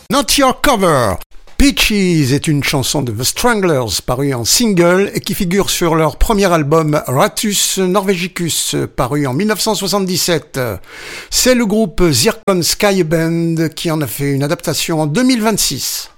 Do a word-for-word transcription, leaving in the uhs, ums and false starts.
Not Your Cover. Peaches est une chanson de The Stranglers parue en single et qui figure sur leur premier album Ratus Norvegicus paru en dix-neuf cent soixante-dix-sept. C'est le groupe Zircon Sky Band qui en a fait une adaptation en deux mille vingt-six.